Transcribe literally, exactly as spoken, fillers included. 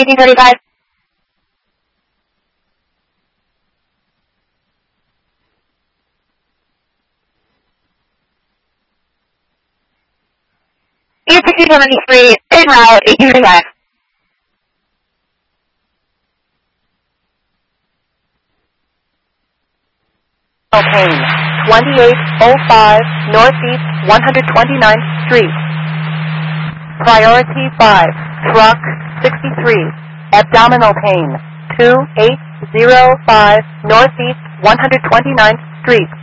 nineteen thirty-five. East sixty seventy-three, en route, eighteen thirty-five. Payne, twenty-eight oh five Northeast one hundred twenty-ninth Street. Priority five, truck sixty-three, abdominal pain, two eight zero five Northeast one hundred twenty-ninth Street.